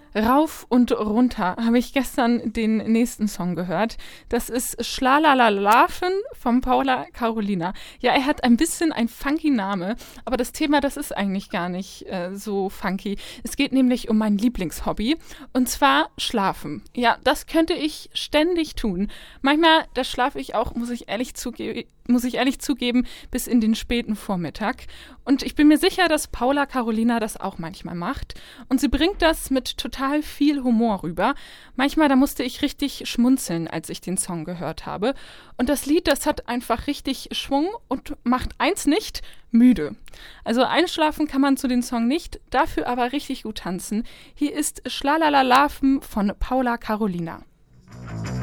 Rauf und runter habe ich gestern den nächsten Song gehört. Das ist Schlalalalarven von Paula Carolina. Ja, er hat ein bisschen ein funky Name, aber das Thema, das ist eigentlich gar nicht so funky. Es geht nämlich um mein Lieblingshobby und zwar Schlafen. Ja, das könnte ich ständig tun. Manchmal, da schlafe ich auch, muss ich ehrlich zugeben, bis in den späten Vormittag. Und ich bin mir sicher, dass Paula Carolina das auch manchmal macht. Und sie bringt das mit total viel Humor rüber. Manchmal, da musste ich richtig schmunzeln, als ich den Song gehört habe. Und das Lied, das hat einfach richtig Schwung und macht eins nicht: müde. Also einschlafen kann man zu dem Song nicht, dafür aber richtig gut tanzen. Hier ist Schlalalalarven von Paula Carolina.